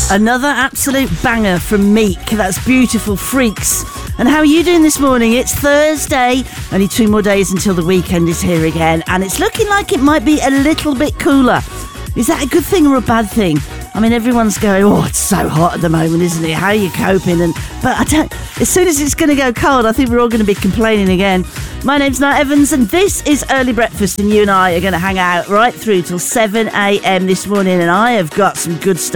Another absolute banger from Meek. That's Beautiful Freaks. And how are you doing this morning? It's Thursday. Only 2 more days until the weekend is here again. And it's looking like it might be a little bit cooler. Is that a good thing or a bad thing? I mean, everyone's going, oh, it's so hot at the moment, isn't it? How are you coping? But I don't. As soon as it's going to go cold, I think we're all going to be complaining again. My name's Night Evans, and this is Early Breakfast, and you and I are going to hang out right through till 7 a.m. this morning, and I have got some good stuff